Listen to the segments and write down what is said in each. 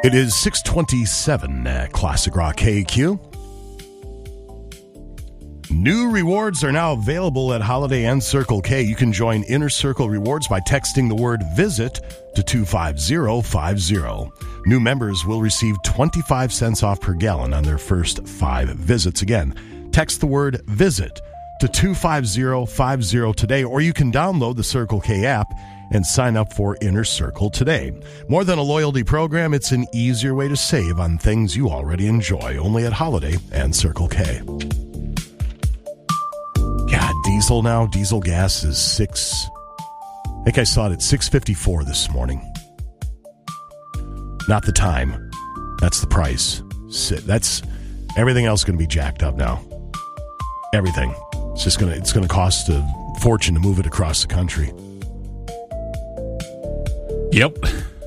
It is 6:27 at Classic Rock KQ. New rewards are now available at Holiday and Circle K. You can join Inner Circle Rewards by texting the word VISIT to 25050. New members will receive 25 cents off per gallon on their first 5 visits. Again, text the word VISIT to 25050 today, or you can download the Circle K app and sign up for Inner Circle today. More than a loyalty program, it's an easier way to save on things you already enjoy. Only at Holiday and Circle K. God, diesel now. Diesel gas is I think I saw it at $6.54 this morning. Not the time. That's the price. That's everything else going to be jacked up now. Everything. It's going to cost a fortune to move it across the country. Yep.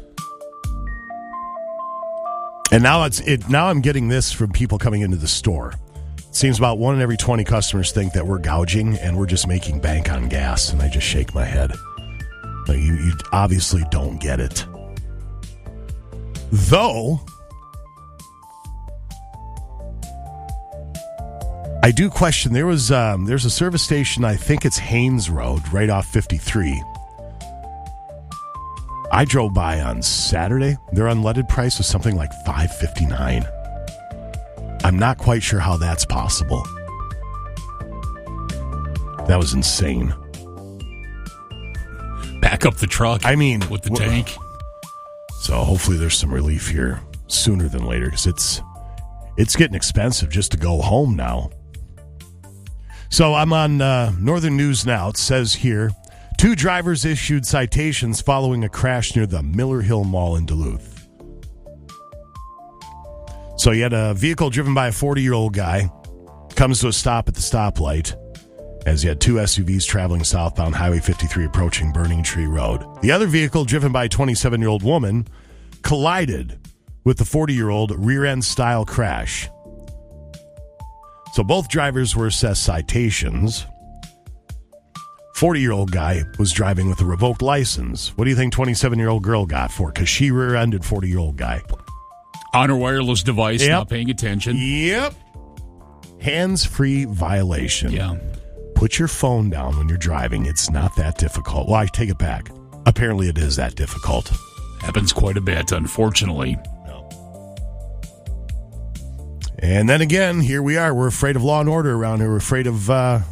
And now now I'm getting this from people coming into the store. It seems about 1 in every 20 customers think that we're gouging and we're just making bank on gas, and I just shake my head. Like, you obviously don't get it. Though I do question, there's a service station, I think it's Haynes Road, right off 53. I drove by on Saturday. Their unleaded price was something like $5.59. I'm not quite sure how that's possible. That was insane. Back up the truck. I mean, with the tank. So hopefully there's some relief here sooner than later, because it's getting expensive just to go home now. So I'm on Northern News Now. It says here, 2 drivers issued citations following a crash near the Miller Hill Mall in Duluth. So you had a vehicle driven by a 40-year-old guy, comes to a stop at the stoplight, as you had 2 SUVs traveling southbound Highway 53 approaching Burning Tree Road. The other vehicle, driven by a 27-year-old woman, collided with the 40-year-old rear-end style crash. So both drivers were assessed citations. 40-year-old guy was driving with a revoked license. What do you think 27-year-old girl got for it? Because she rear-ended 40-year-old guy. On her wireless device, not paying attention. Yep. Hands-free violation. Yeah. Put your phone down when you're driving. It's not that difficult. Well, I take it back. Apparently it is that difficult. Happens quite a bit, unfortunately. No. And then again, here we are. We're afraid of law and order around here. We're afraid of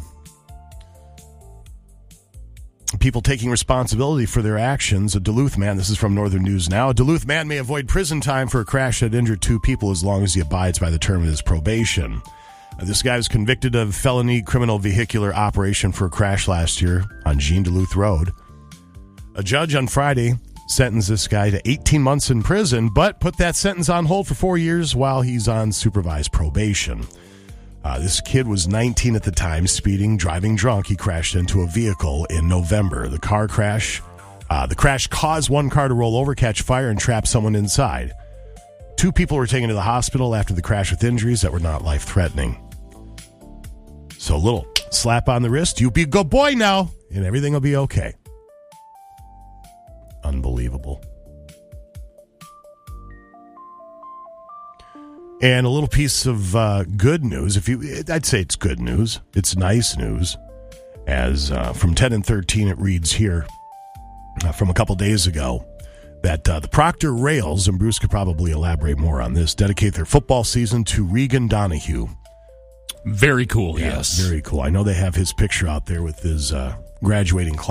people taking responsibility for their actions. A Duluth man, this is from Northern News Now, a Duluth man may avoid prison time for a crash that injured 2 people as long as he abides by the term of his probation. This guy was convicted of felony criminal vehicular operation for a crash last year on Jean Duluth Road. A judge on Friday sentenced this guy to 18 months in prison, but put that sentence on hold for 4 years while he's on supervised probation. This kid was 19 at the time, speeding, driving drunk. He crashed into a vehicle in November. The crash caused 1 car to roll over, catch fire, and trap someone inside. 2 people were taken to the hospital after the crash with injuries that were not life-threatening. So a little slap on the wrist. You be a good boy now, and everything will be okay. Unbelievable. And a little piece of good news. I'd say it's good news. It's nice news. As from 10 and 13, it reads here from a couple days ago that the Proctor Rails, and Bruce could probably elaborate more on this, dedicate their football season to Regan Donahue. Very cool, Yeah, yes. Very cool. I know they have his picture out there with his graduating class.